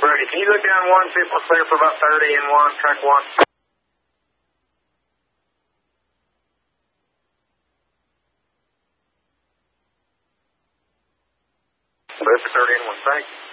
Brady, can you look down one, see if we're clear for about 30 and one, track one? Clear for 30 and one, thanks.